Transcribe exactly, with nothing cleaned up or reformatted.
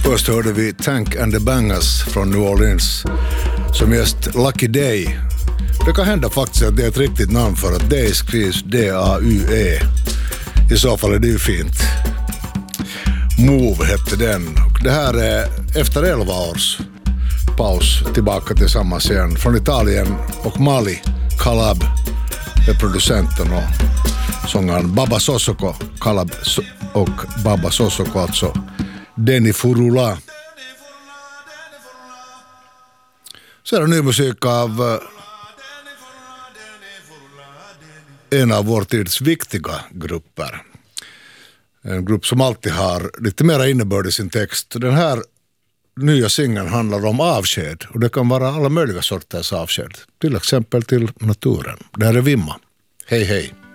Först hörde vi Tank and the Bangers från New Orleans som just Lucky Day. Det kan hända faktiskt att det är ett riktigt namn för att Day skrivs D A U E. I så fall är det ju fint. Move hette den. Och det här är efter elva års paus tillbaka tillsammans igen. Från Italien och Mali. Calab är producenten och sångaren Baba Sosoko. Calab och Baba Sosoko alltså. Denny Furula. Så är det ny musik av en av vår tids viktiga grupper. En grupp som alltid har lite mer innebörd i sin text. Den här nya singeln handlar om avsked och det kan vara alla möjliga sorters avsked. Till exempel till naturen. Det här är Vimma. Hej hej.